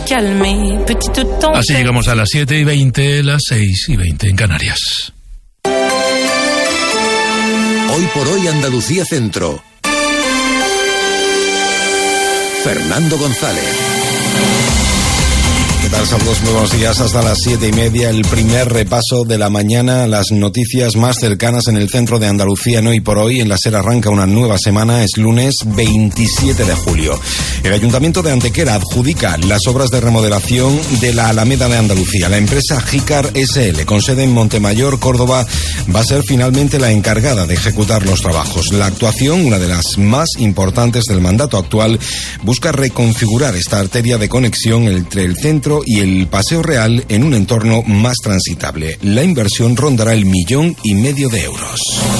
Así llegamos a las 7:20, las 6:20 en Canarias. Hoy por hoy Andalucía Centro. Fernando González. ¿Qué tal? Saludos, muy buenos días. Hasta las 7:30, el primer repaso de la mañana, las noticias más cercanas en el centro de Andalucía en Hoy por Hoy. En la SER arranca una nueva semana, es lunes 27 de julio. El Ayuntamiento de Antequera adjudica las obras de remodelación de la Alameda de Andalucía. La empresa Jicar SL, con sede en Montemayor, Córdoba, va a ser finalmente la encargada de ejecutar los trabajos. La actuación, una de las más importantes del mandato actual, busca reconfigurar esta arteria de conexión entre el centro y el Paseo Real en un entorno más transitable. La inversión rondará el 1,5 millones de euros.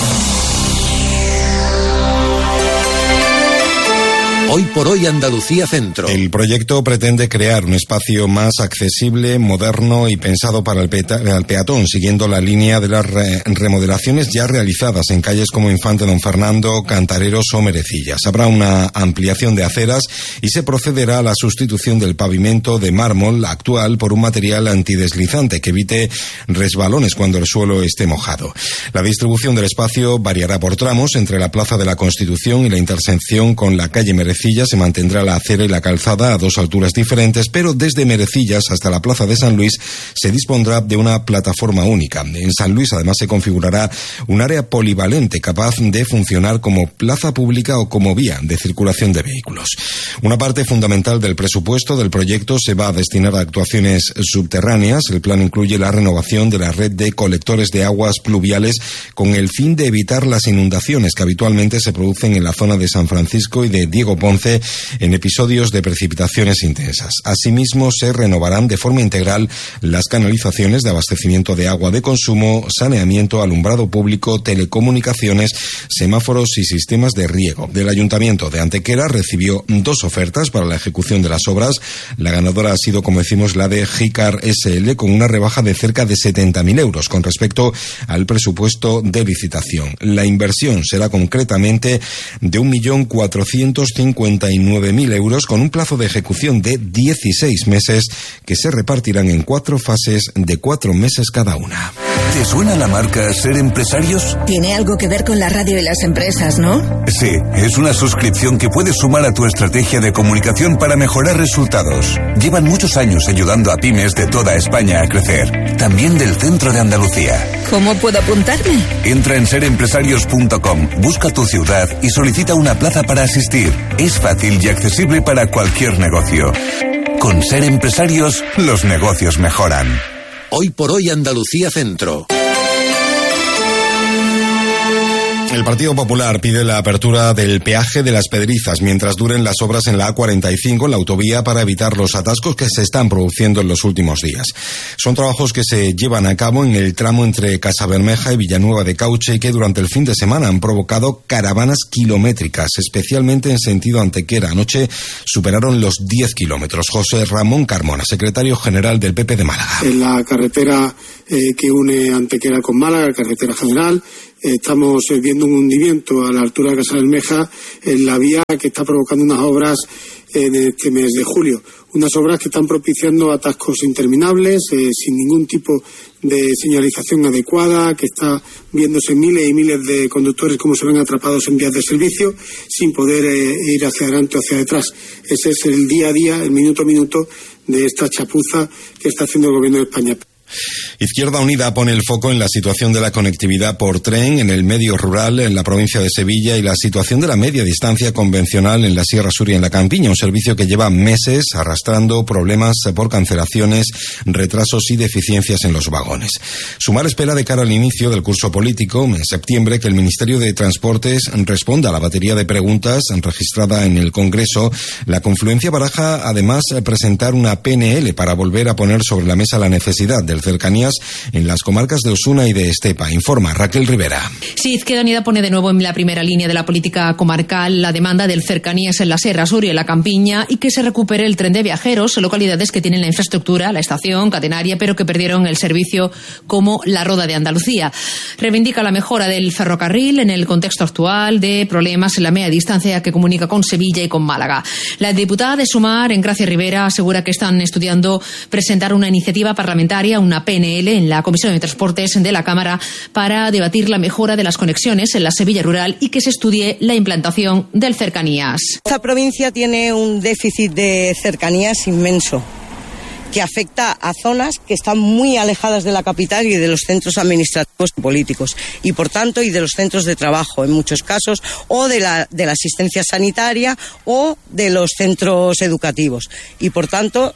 Hoy por hoy Andalucía Centro. El proyecto pretende crear un espacio más accesible, moderno y pensado para el peatón, siguiendo la línea de las remodelaciones ya realizadas en calles como Infante Don Fernando, Cantareros o Merecillas. Habrá una ampliación de aceras y se procederá a la sustitución del pavimento de mármol actual por un material antideslizante que evite resbalones cuando el suelo esté mojado. La distribución del espacio variará por tramos. Entre la Plaza de la Constitución y la intersección con la calle Merecillas se mantendrá la acera y la calzada a dos alturas diferentes, pero desde Merecillas hasta la Plaza de San Luis se dispondrá de una plataforma única. En San Luis además se configurará un área polivalente capaz de funcionar como plaza pública o como vía de circulación de vehículos. Una parte fundamental del presupuesto del proyecto se va a destinar a actuaciones subterráneas. El plan incluye la renovación de la red de colectores de aguas pluviales con el fin de evitar las inundaciones que habitualmente se producen en la zona de San Francisco y de Diego Ponce en episodios de precipitaciones intensas. Asimismo, se renovarán de forma integral las canalizaciones de abastecimiento de agua de consumo, saneamiento, alumbrado público, telecomunicaciones, semáforos y sistemas de riego. Del Ayuntamiento de Antequera recibió 2 ofertas para la ejecución de las obras. La ganadora ha sido, como decimos, la de Jicar SL, con una rebaja de cerca de 70.000 euros con respecto al presupuesto de licitación. La inversión será concretamente de 1.459.000 euros con un plazo de ejecución de 16 meses que se repartirán en 4 fases de 4 meses cada una. ¿Te suena la marca Ser Empresarios? Tiene algo que ver con la radio y las empresas, ¿no? Sí, es una suscripción que puedes sumar a tu estrategia de comunicación para mejorar resultados. Llevan muchos años ayudando a pymes de toda España a crecer, también del centro de Andalucía. ¿Cómo puedo apuntarme? Entra en serempresarios.com, busca tu ciudad y solicita una plaza para asistir. Es fácil y accesible para cualquier negocio. Con Ser Empresarios, los negocios mejoran. Hoy por hoy Andalucía Centro. El Partido Popular pide la apertura del peaje de Las Pedrizas mientras duren las obras en la A45, la autovía, para evitar los atascos que se están produciendo en los últimos días. Son trabajos que se llevan a cabo en el tramo entre Casabermeja y Villanueva de Cauche y que durante el fin de semana han provocado caravanas kilométricas, especialmente en sentido Antequera. Anoche superaron los 10 kilómetros. José Ramón Carmona, secretario general del PP de Málaga. En la carretera que une Antequera con Málaga, carretera general, estamos viendo un hundimiento a la altura de Casabermeja en la vía que está provocando unas obras en este mes de julio. Unas obras que están propiciando atascos interminables, sin ningún tipo de señalización adecuada, que está viéndose miles y miles de conductores como se ven atrapados en vías de servicio, sin poder ir hacia adelante o hacia detrás. Ese es el día a día, el minuto a minuto de esta chapuza que está haciendo el Gobierno de España. Izquierda Unida pone el foco en la situación de la conectividad por tren en el medio rural en la provincia de Sevilla y la situación de la media distancia convencional en la Sierra Sur y en la Campiña, un servicio que lleva meses arrastrando problemas por cancelaciones, retrasos y deficiencias en los vagones. Sumar espera de cara al inicio del curso político en septiembre que el Ministerio de Transportes responda a la batería de preguntas registrada en el Congreso. La confluencia baraja además presentar una PNL para volver a poner sobre la mesa la necesidad del del Cercanías en las comarcas de Osuna y de Estepa. Informa Raquel Rivera. Sí, Izquierda Unida pone de nuevo en la primera línea de la política comarcal la demanda del Cercanías en la Serra Sur y en la Campiña y que se recupere el tren de viajeros, localidades que tienen la infraestructura, la estación catenaria, pero que perdieron el servicio como la Roda de Andalucía. Reivindica la mejora del ferrocarril en el contexto actual de problemas en la media distancia que comunica con Sevilla y con Málaga. La diputada de Sumar, Engracia Rivera, asegura que están estudiando presentar una iniciativa parlamentaria, una PNL, en la Comisión de Transportes de la Cámara para debatir la mejora de las conexiones en la Sevilla rural y que se estudie la implantación del Cercanías. Esta provincia tiene un déficit de cercanías inmenso, que afecta a zonas que están muy alejadas de la capital y de los centros administrativos y políticos, y por tanto, y de los centros de trabajo en muchos casos, o de la asistencia sanitaria o de los centros educativos. Y por tanto,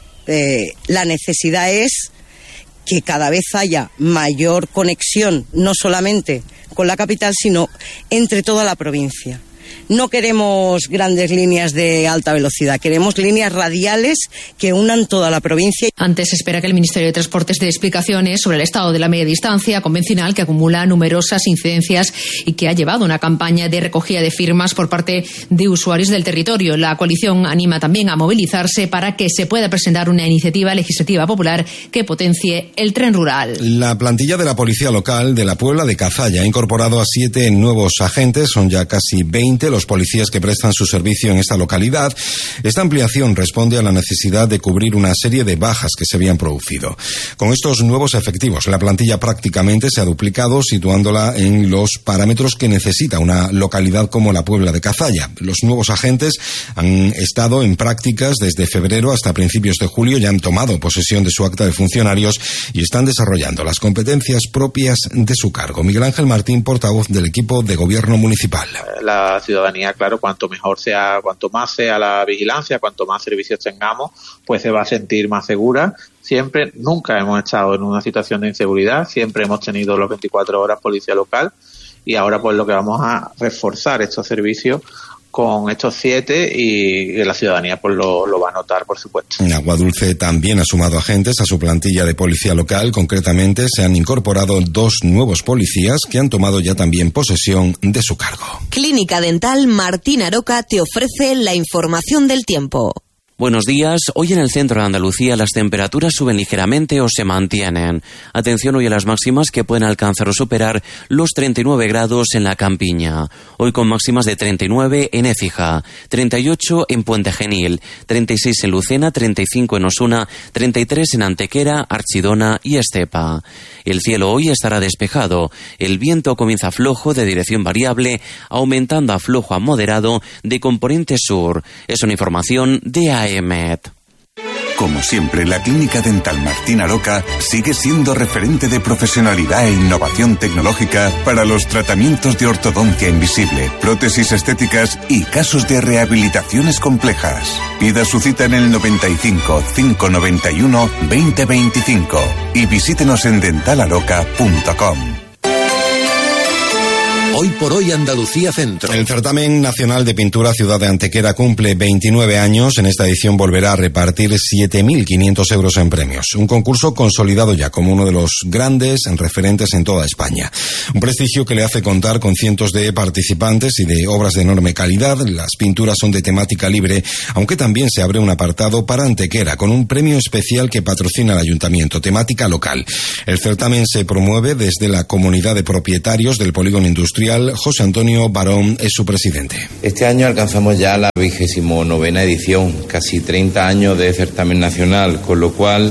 la necesidad es que cada vez haya mayor conexión, no solamente con la capital, sino entre toda la provincia. No queremos grandes líneas de alta velocidad, queremos líneas radiales que unan toda la provincia. Antes se espera que el Ministerio de Transportes dé explicaciones sobre el estado de la media distancia convencional que acumula numerosas incidencias y que ha llevado una campaña de recogida de firmas por parte de usuarios del territorio. La coalición anima también a movilizarse para que se pueda presentar una iniciativa legislativa popular que potencie el tren rural. La plantilla de la Policía Local de la Puebla de Cazalla ha incorporado a 7 nuevos agentes, son ya casi 20 los policías que prestan su servicio en esta localidad. Esta ampliación responde a la necesidad de cubrir una serie de bajas que se habían producido. Con estos nuevos efectivos, la plantilla prácticamente se ha duplicado, situándola en los parámetros que necesita una localidad como la Puebla de Cazalla. Los nuevos agentes han estado en prácticas desde febrero hasta principios de julio, ya han tomado posesión de su acta de funcionarios y están desarrollando las competencias propias de su cargo. Miguel Ángel Martín, portavoz del equipo de gobierno municipal. La ciudadanía, claro, cuanto más sea la vigilancia, cuanto más servicios tengamos, pues se va a sentir más segura. Nunca hemos estado en una situación de inseguridad, siempre hemos tenido los 24 horas policía local y ahora pues lo que vamos a reforzar estos servicios con estos 7 y la ciudadanía pues lo va a notar, por supuesto. Aguadulce también ha sumado agentes a su plantilla de policía local. Concretamente se han incorporado 2 nuevos policías que han tomado ya también posesión de su cargo. Clínica Dental Martín Aroca te ofrece la información del tiempo. Buenos días. Hoy en el centro de Andalucía las temperaturas suben ligeramente o se mantienen. Atención hoy a las máximas que pueden alcanzar o superar los 39 grados en la Campiña. Hoy con máximas de 39 en Écija, 38 en Puente Genil, 36 en Lucena, 35 en Osuna, 33 en Antequera, Archidona y Estepa. El cielo hoy estará despejado. El viento comienza flojo de dirección variable, aumentando a flojo a moderado de componente sur. Es una información de AEMET. Como siempre, la Clínica Dental Martín Aroca sigue siendo referente de profesionalidad e innovación tecnológica para los tratamientos de ortodoncia invisible, prótesis estéticas y casos de rehabilitaciones complejas. Pida su cita en el 95 591 2025 y visítenos en dentalaroca.com. Hoy por hoy Andalucía Centro. El Certamen Nacional de Pintura Ciudad de Antequera cumple 29 años. En esta edición volverá a repartir 7.500 euros en premios. Un concurso consolidado ya como uno de los grandes referentes en toda España. Un prestigio que le hace contar con cientos de participantes y de obras de enorme calidad. Las pinturas son de temática libre, aunque también se abre un apartado para Antequera con un premio especial que patrocina el Ayuntamiento, temática local. El certamen se promueve desde la comunidad de propietarios del polígono industrial. José Antonio Barón es su presidente. Este año alcanzamos ya la 29ª edición, casi 30 años de certamen nacional, con lo cual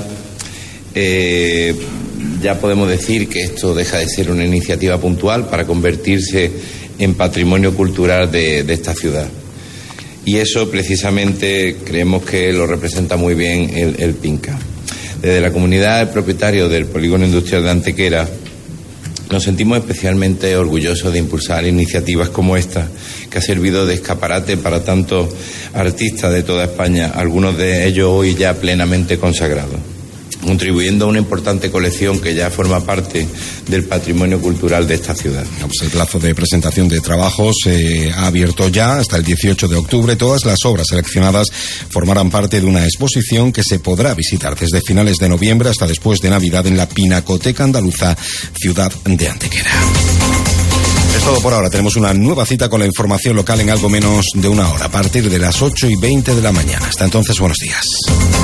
ya podemos decir que esto deja de ser una iniciativa puntual para convertirse en patrimonio cultural de esta ciudad. Y eso precisamente creemos que lo representa muy bien el PINCA. Desde la comunidad de propietarios del polígono industrial de Antequera nos sentimos especialmente orgullosos de impulsar iniciativas como esta, que ha servido de escaparate para tantos artistas de toda España, algunos de ellos hoy ya plenamente consagrados. contribuyendo a una importante colección que ya forma parte del patrimonio cultural de esta ciudad. Pues el plazo de presentación de trabajos ha abierto ya hasta el 18 de octubre. Todas las obras seleccionadas formarán parte de una exposición que se podrá visitar desde finales de noviembre hasta después de Navidad en la Pinacoteca Andaluza, ciudad de Antequera. Es todo por ahora. Tenemos una nueva cita con la información local en algo menos de una hora, a partir de las 8:20 de la mañana. Hasta entonces, buenos días.